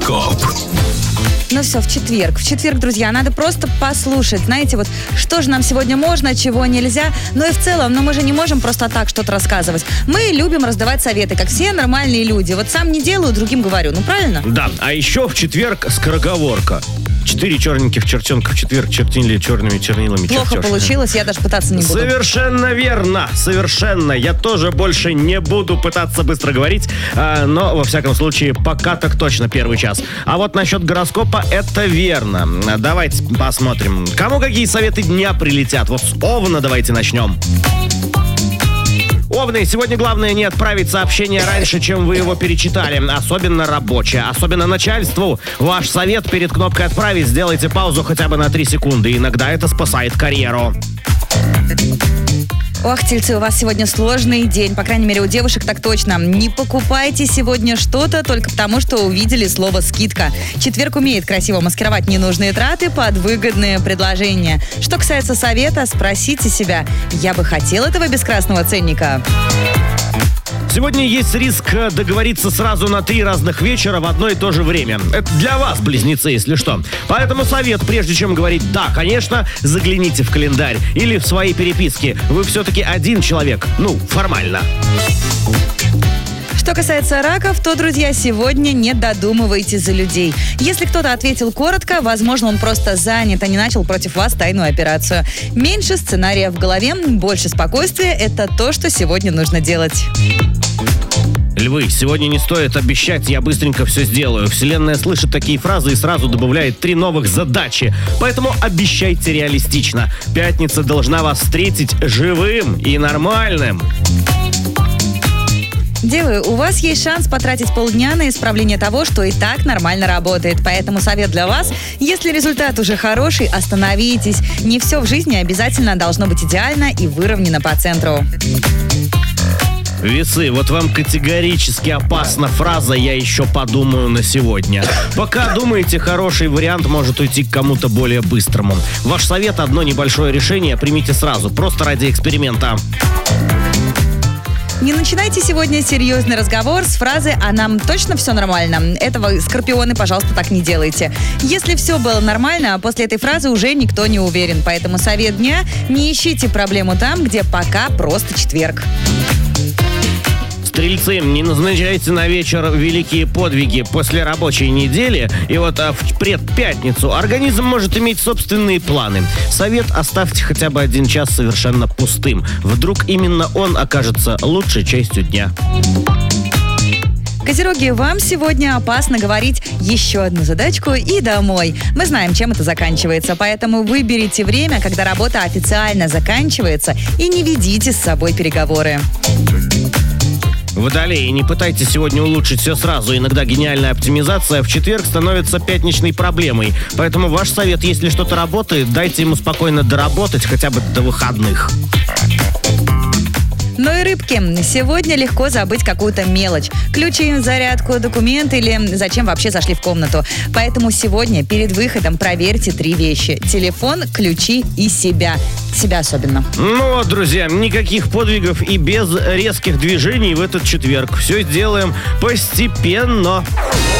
Гороскоп. Ну все, в четверг. В четверг, друзья, надо просто послушать. Знаете, вот что же нам сегодня можно, чего нельзя. Ну и в целом, мы же не можем просто так что-то рассказывать. Мы любим раздавать советы, как все нормальные люди. Вот сам не делаю, другим говорю. Ну правильно? Да, а еще в четверг скороговорка. 4 черненьких чертенка в четверг чертили черными чернилами. Плохо чертеж. получилось, я даже пытаться не буду. Совершенно верно, совершенно. Я тоже больше не буду пытаться быстро говорить, но, во всяком случае, пока так точно первый час. А вот насчет гороскопа это верно. Давайте посмотрим, кому какие советы дня прилетят. Вот с Овна давайте начнем. Овны, сегодня главное не отправить сообщение раньше, чем вы его перечитали. Особенно рабочее, особенно начальству. Ваш совет перед кнопкой «Отправить» сделайте паузу хотя бы на 3 секунды. Иногда это спасает карьеру. Ох, тельцы, у вас сегодня сложный день. По крайней мере, у девушек так точно. Не покупайте сегодня что-то только потому, что увидели слово «скидка». Четверг умеет красиво маскировать ненужные траты под выгодные предложения. Что касается совета, спросите себя: я бы хотел этого без красного ценника? Сегодня есть риск договориться сразу на 3 разных вечера в одно и то же время. Это для вас, близнецы, если что. Поэтому совет, прежде чем говорить «да, конечно», загляните в календарь или в свои переписки. Вы все-таки один человек. Ну, формально. Что касается раков, то, друзья, сегодня не додумывайте за людей. Если кто-то ответил коротко, возможно, он просто занят, а не начал против вас тайную операцию. Меньше сценария в голове, больше спокойствия – это то, что сегодня нужно делать. Львы, сегодня не стоит обещать «я быстренько все сделаю». Вселенная слышит такие фразы и сразу добавляет 3 новых задачи. Поэтому обещайте реалистично. Пятница должна вас встретить живым и нормальным. Девы, у вас есть шанс потратить полдня на исправление того, что и так нормально работает. Поэтому совет для вас: если результат уже хороший, остановитесь. Не все в жизни обязательно должно быть идеально и выровнено по центру. Весы, вот вам категорически опасна фраза «я еще подумаю на сегодня». Пока думаете, хороший вариант может уйти к кому-то более быстрому. Ваш совет: одно небольшое решение примите сразу, просто ради эксперимента. Не начинайте сегодня серьезный разговор с фразы «а нам точно все нормально?». Этого, скорпионы, пожалуйста, так не делайте. Если все было нормально, после этой фразы уже никто не уверен. Поэтому совет дня: не ищите проблему там, где пока просто четверг. Стрельцы, не назначайте на вечер великие подвиги после рабочей недели. И вот в предпятницу организм может иметь собственные планы. Совет: оставьте хотя бы 1 час совершенно пустым. Вдруг именно он окажется лучшей частью дня. Козероги, вам сегодня опасно говорить еще одну задачку и домой. Мы знаем, чем это заканчивается, поэтому выберите время, когда работа официально заканчивается, и не ведите с собой переговоры. Водолеи, не пытайтесь сегодня улучшить все сразу. Иногда гениальная оптимизация в четверг становится пятничной проблемой. Поэтому ваш совет: если что-то работает, дайте ему спокойно доработать хотя бы до выходных. Ну и рыбки, сегодня легко забыть какую-то мелочь. Ключи, зарядку, документ или зачем вообще зашли в комнату. Поэтому сегодня перед выходом проверьте 3 вещи: телефон, ключи и себя. Себя особенно. Ну вот, друзья, никаких подвигов и без резких движений в этот четверг. Все сделаем постепенно.